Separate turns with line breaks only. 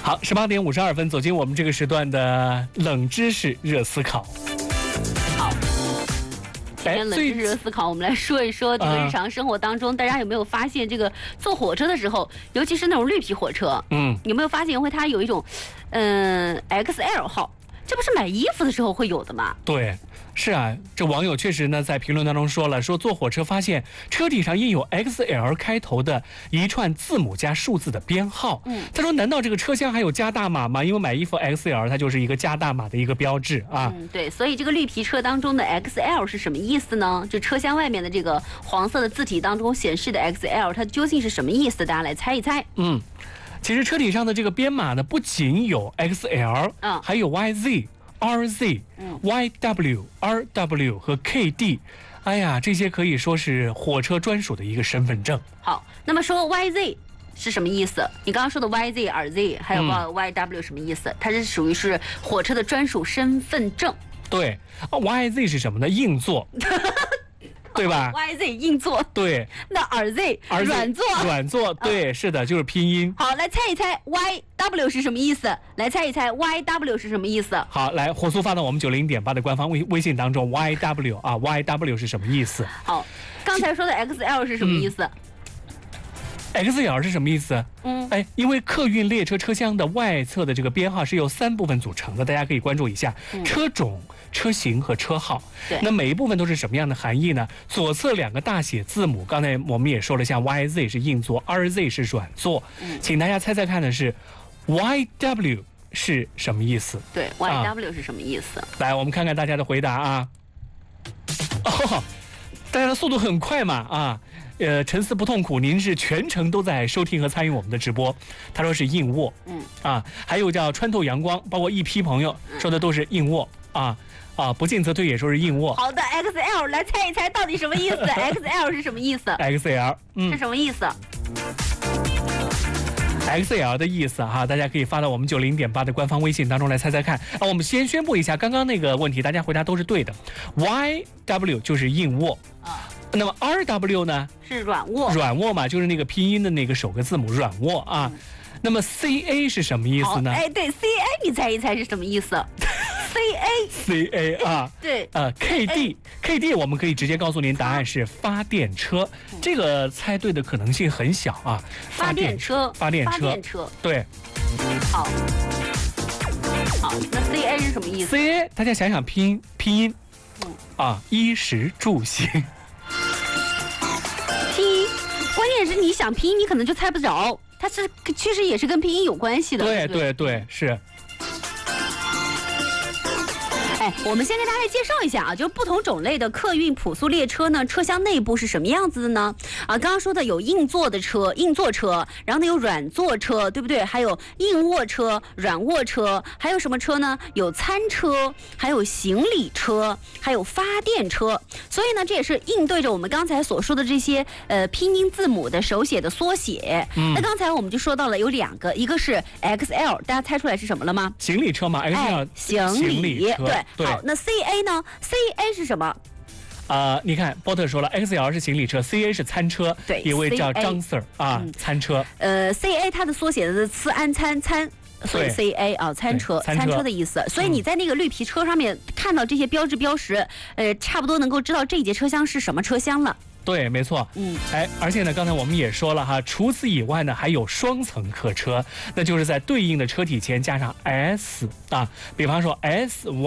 好，18点52分，走进我们这个时段的冷知识热思考。
好，今天冷知识热思考，我们来说一说这个日常生活当中，大家有没有发现，这个坐火车的时候，尤其是那种绿皮火车，有没有发现它有一种，XL 号，这不是买衣服的时候会有的吗？
对。是啊，这网友确实呢在评论当中说了，说坐火车发现车体上印有 XL 开头的一串字母加数字的编号。他说难道这个车厢还有加大码吗？因为买衣服 XL 它就是一个加大码的一个标志啊。
对，所以这个绿皮车当中的 XL 是什么意思呢？就车厢外面的这个黄色的字体当中显示的 XL 它究竟是什么意思？大家来猜一猜。
其实车体上的这个编码呢不仅有 XL，还有 YZ、RZ、YW、RW 和 KD， 哎呀，这些可以说是火车专属的一个身份证。
好，那么说 YZ 是什么意思？你刚刚说的 YZ、RZ 还有YW 什么意思？它是属于是火车的专属身份证。
对，YZ 是什么呢？硬座。对吧
？YZ 硬座，
对。
那 RZ 软座，
软座，对，是的，就是拼音。
好，来猜一猜 YW 是什么意思？来猜一猜 YW 是什么意思？
好，来火速发到我们90.8的官方微信当中 ，YW 啊 ，YW 是什么意思？
好，刚才说的 XL 是什么意思
？XL 是什么意思？因为客运列车车厢的外侧的这个编号是由3部分组成的，大家可以关注一下：车种、车型和车号。那每一部分都是什么样的含义呢？左侧2个大写字母，刚才我们也说了，像 YZ 是硬座，RZ 是软座。请大家猜猜看的是 YW 是什么意思？
对 ，YW 是什么意思？
来，我们看看大家的回答啊。大家的速度很快嘛啊。沉思不痛苦，您是全程都在收听和参与我们的直播。他说是硬卧，还有叫穿透阳光，包括一批朋友说的都是硬卧不进则退也说是硬卧。
好的 ，XL 来猜一猜到底什么意思？XL 是什么意思
？XL
是什么意思
？XL 的意思大家可以发到我们90.8的官方微信当中来猜猜看我们先宣布一下，刚刚那个问题大家回答都是对的 ，YW 就是硬卧那么 RW 呢？
是软卧。
软卧嘛，就是那个拼音的那个首个字母软卧啊。那么 CA 是什么意思呢？
对 CA 你猜一猜是什么意思
？CA 啊，
对
KD 我们可以直接告诉您，答案是发电车。这个猜对的可能性很小啊。
发电车，
对。
好，那 CA 是什么意思
？CA 大家想想拼音衣食住行。
关键是你想拼音，你可能就猜不着，它是其实也是跟拼音有关系的。
对，是。
我们先跟大家介绍一下就是不同种类的客运普速列车呢，车厢内部是什么样子的呢？刚刚说的有硬座车，然后呢有软座车，对不对？还有硬卧车、软卧车，还有什么车呢？有餐车，还有行李车，还有发电车。所以呢，这也是应对着我们刚才所说的这些拼音字母的手写的缩写。那刚才我们就说到了有2个，一个是 XL， 大家猜出来是什么了吗？
行李车嘛 ，XL
行李车。
对，
好，那 CA 呢 ？CA 是什么？
你看波特说了 ，XL 是行李车 ，CA 是餐车。
对，
一位叫张 Sir 餐车。
CA 它的缩写是吃安餐，所以 CA 餐车的意思。所以你在那个绿皮车上面看到这些标志标识，差不多能够知道这一节车厢是什么车厢了。
对，没错。而且呢，刚才我们也说了除此以外呢，还有双层客车，那就是在对应的车体前加上 S 比方说 SY。